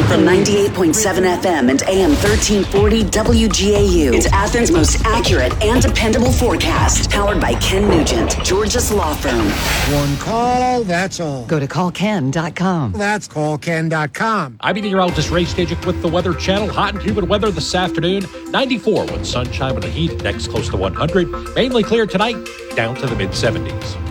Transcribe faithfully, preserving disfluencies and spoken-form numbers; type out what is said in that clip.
From ninety-eight point seven F M and A M thirteen forty W G A U. It's Athens' most accurate and dependable forecast. Powered by Ken Nugent, George's Law Firm. One call, that's all. Go to call ken dot com. That's call ken dot com. I'm meteorologist Ray Stajic with the Weather Channel. Hot and humid weather this afternoon. ninety-four with sunshine with the heat. Next close to one hundred. Mainly clear tonight, down to the mid seventies.